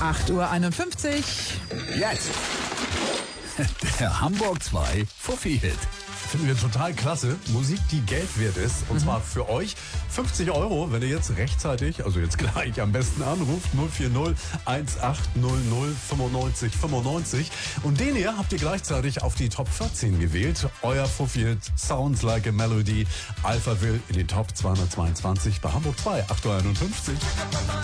8:51 Uhr. Jetzt der Hamburg 2 Fuffi-Hit. Finden wir total klasse. Musik, die Geld wert ist. Und zwar für euch 50 €, wenn ihr jetzt rechtzeitig, also jetzt gleich am besten anruft. 040 1800 95 95. Und den hier habt ihr gleichzeitig auf die Top 14 gewählt. Euer Fuffi-Hit Sounds Like a Melody. Alphaville in die Top 222 bei Hamburg 2, 8:51 Uhr.